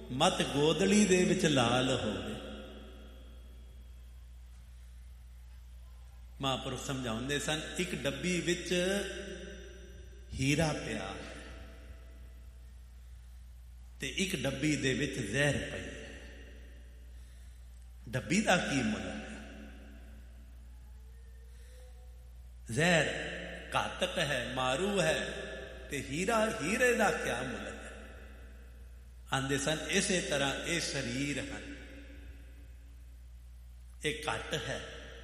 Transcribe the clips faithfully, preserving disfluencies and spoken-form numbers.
ਮਤ ਗੋਦੜੀ ਦੇ ਵਿੱਚ ਲਾਲ ਹੋਵੇ। ਮਹਾਂਪੁਰਖ ਸਮਝਾਉਂਦੇ ਸਨ, ਇੱਕ ਡੱਬੀ ਵਿੱਚ ਹੀਰਾ ਪਿਆ ਤੇ ਇੱਕ ਡੱਬੀ ਦੇ ਵਿੱਚ ਜ਼ਹਿਰ ਪਈ ਹੈ। ਡੱਬੀ ਦਾ ਕੀ ਮੁੱਲ ਹੈ? ਜ਼ਹਿਰ ਘਾਤਕ ਹੈ, ਮਾਰੂ ਹੈ, ਤੇ ਹੀਰਾ, ਹੀਰੇ ਦਾ ਕਿਆ ਮੁੱਲ ਹੈ? ਆਂਦੇ ਸਨ ਇਸੇ ਤਰ੍ਹਾਂ ਇਹ ਸਰੀਰ ਹਨ, ਇਹ ਘੱਟ ਹੈ।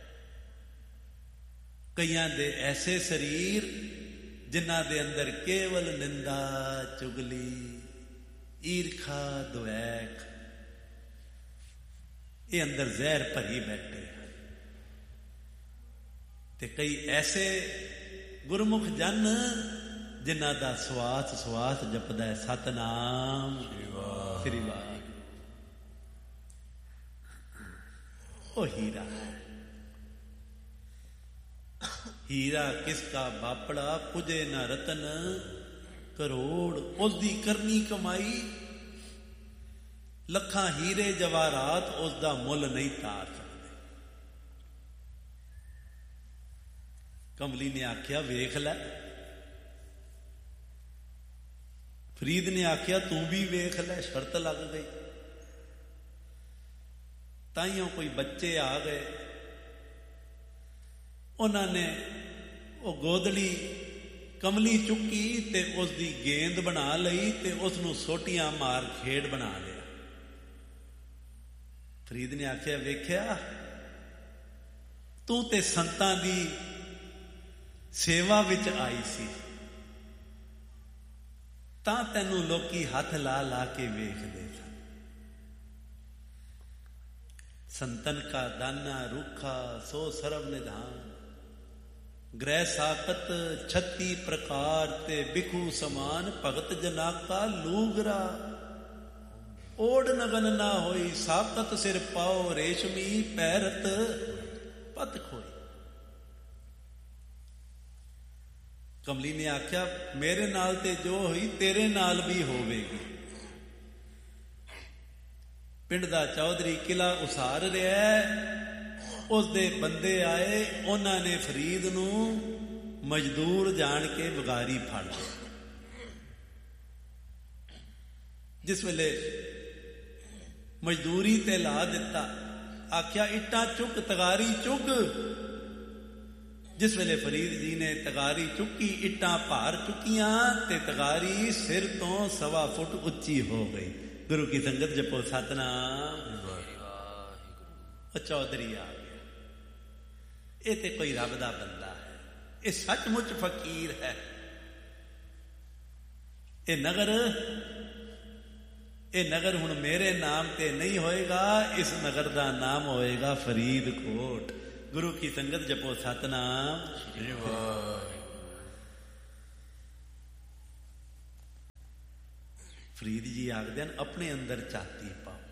ਕਈਆਂ ਦੇ ਐਸੇ ਸਰੀਰ ਜਿਨ੍ਹਾਂ ਦੇ ਅੰਦਰ ਕੇਵਲ ਨਿੰਦਾ, ਚੁਗਲੀ, ਈਰਖਾ, ਦੁਐਖ, ਇਹ ਅੰਦਰ ਜ਼ਹਿਰ ਭਰੀ ਬੈਠੇ ਹਨ। ਤੇ ਕਈ ਐਸੇ ਗੁਰਮੁਖ ਜਨ ਜਿਨ੍ਹਾਂ ਦਾ ਸਵਾਸ ਸਵਾਸ ਜਪਦਾ ਹੈ ਸਤਨਾਮ ਸ੍ਰੀ ਵਾਹਿਗੁਰੂ। ਉਹ ਹੀਰਾ ਹੈ। ਹੀਰਾ ਕਿਸਕਾ ਬਾਪੜਾ ਪੁਜੇ ਨਾ ਰਤਨ ਕਰੋੜ। ਉਸ ਦੀ ਕਰਨੀ ਕਮਾਈ ਲੱਖਾਂ ਹੀਰੇ ਜਵਾਹਰਾਤ ਉਸ ਦਾ ਮੁੱਲ ਨਹੀਂ ਤਾਰ ਸਕਦੇ। ਕਮਲੀ ਨੇ ਆਖਿਆ ਵੇਖ ਲੈ। ਫਰੀਦ ਨੇ ਆਖਿਆ ਤੂੰ ਵੀ ਵੇਖ ਲੈ। ਸ਼ਰਤ ਲੱਗ ਗਈ। ਤਾਈਓਂ ਕੋਈ ਬੱਚੇ ਆ ਗਏ, ਉਹਨਾਂ ਨੇ ਉਹ ਗੋਦੜੀ ਕਮਲੀ ਚੁੱਕੀ ਤੇ ਉਸ ਦੀ ਗੇਂਦ ਬਣਾ ਲਈ ਤੇ ਉਸ ਨੂੰ ਸੋਟੀਆਂ ਮਾਰ ਖੇਡ ਬਣਾ ਲਿਆ। ਫਰੀਦ ਨੇ ਆਖਿਆ ਵੇਖਿਆ, ਤੂੰ ਤੇ ਸੰਤਾਂ ਦੀ ਸੇਵਾ ਵਿੱਚ ਆਈ ਸੀ, ਤਾਂ ਤੈਨੂੰ ਲੋਕੀ ਹੱਥ ਲਾ ਲਾ ਕੇ ਵੇਖਦੇ ਸਨ। ਸੰਤਨ ਕਾ ਦਾਨਾ ਰੂਖਾ ਸੋ ਸਰਬ ਨਿਧਾਨ। ਗ੍ਰਹਿ ਸਾਕਤ ਛੱਤੀ ਪ੍ਰਕਾਰ ਤੇ ਬਿਖੂ ਸਮਾਨ। ਭਗਤ ਜਨਾ ਕਾ ਲੂਗਰਾ ਓੜ ਨਗਨ ਨਾ ਹੋਈ। ਸਾਕਤ ਸਿਰ ਪਾਓ ਰੇਸ਼ਮੀ ਪੈਰਤ ਪਤ ਖੋਈ। ਕਮਲੀ ਨੇ ਆਖਿਆ ਮੇਰੇ ਨਾਲ ਤੇ ਜੋ ਹੋਈ ਤੇਰੇ ਨਾਲ ਵੀ ਹੋਵੇਗੀ। ਪਿੰਡ ਦਾ ਚੌਧਰੀ ਕਿਲਾ ਉਸਾਰ ਰਿਹਾ, ਉਸ ਦੇ ਬੰਦੇ ਆਏ, ਉਹਨਾਂ ਨੇ ਫਰੀਦ ਨੂੰ ਮਜ਼ਦੂਰ ਜਾਣ ਕੇ ਵਿਗਾਰੀ ਫੜ ਲਿਆ। ਜਿਸ ਵੇਲੇ ਮਜ਼ਦੂਰੀ ਤੇ ਲਾ ਦਿੱਤਾ, ਆਖਿਆ ਇੱਟਾਂ ਚੁੱਕ, ਤਗਾਰੀ ਚੁੱਕ। ਜਿਸ ਵੇਲੇ ਫਰੀਦ ਜੀ ਨੇ ਤਗਾਰੀ ਚੁੱਕੀ, ਇੱਟਾਂ ਭਾਰ ਚੁੱਕੀਆਂ ਤੇ ਤਗਾਰੀ ਸਿਰ ਤੋਂ ਸਵਾ ਫੁੱਟ ਉੱਚੀ ਹੋ ਗਈ। ਗੁਰੂ ਕੀ ਸੰਗਤ ਜਪੋ ਸਤਨਾਮ। ਉਹ ਚੌਧਰੀ ਆ ਗਿਆ। ਇਹ ਤੇ ਕੋਈ ਰੱਬ ਦਾ ਬੰਦਾ ਹੈ, ਇਹ ਸੱਚਮੁੱਚ ਫਕੀਰ ਹੈ। ਇਹ ਨਗਰ ਇਹ ਨਗਰ ਹੁਣ ਮੇਰੇ ਨਾਮ ਤੇ ਨਹੀਂ ਹੋਏਗਾ, ਇਸ ਨਗਰ ਦਾ ਨਾਮ ਹੋਏਗਾ ਫਰੀਦਕੋਟ। ਗੁਰੂ ਕੀ ਸੰਗਤ ਜਪੋ ਸਤਨਾਮ ਸ੍ਰੀ ਵਾਹਿਗੁਰੂ। ਫਰੀਦ ਜੀ ਆਖਦੇ ਹਨ ਆਪਣੇ ਅੰਦਰ ਝਾਤੀ ਪਾਓ।